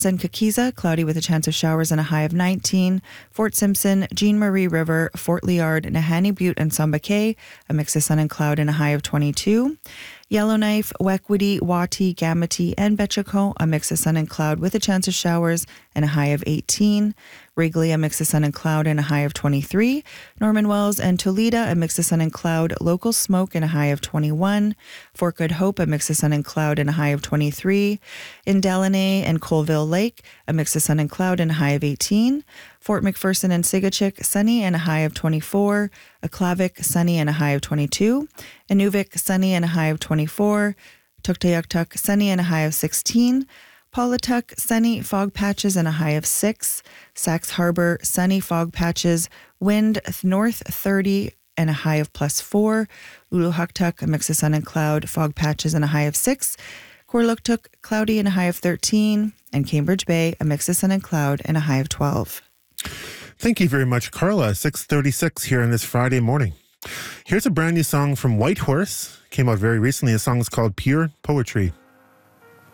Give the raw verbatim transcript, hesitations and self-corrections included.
and Kakiza, cloudy with a chance of showers and a high of nineteen. Fort Simpson, Jean Marie River, Fort Liard, Nahanni Butte, and Samba Cay, a mix of sun and cloud and a high of twenty-two. Yellowknife, Wekwitty, Wati, Gamity, and Betchaco, a mix of sun and cloud with a chance of showers and a high of eighteen. Wrigley, a mix of sun and cloud and a high of twenty-three. Norman Wells and Toledo, a mix of sun and cloud, local smoke and a high of twenty-one. Fort Good Hope, a mix of sun and cloud and a high of twenty-three. In Delaney and Colville Lake, a mix of sun and cloud and a high of eighteen. Fort McPherson and Sigachik, sunny and a high of twenty-four. Aklavik, sunny and a high of twenty-two. Inuvik, sunny and a high of twenty-four. Tuktoyaktuk, sunny and a high of sixteen. Paulatuk, sunny, fog patches and a high of six. Sax Harbor, sunny, fog patches, wind north thirty and a high of plus four. Uluhaktuk, a mix of sun and cloud, fog patches and a high of six. Korluktuk, cloudy and a high of thirteen. And Cambridge Bay, a mix of sun and cloud and a high of twelve. Thank you very much, Carla. six thirty-six here on this Friday morning. Here's a brand new song from Whitehorse. Came out very recently. The song is called Pure Poetry.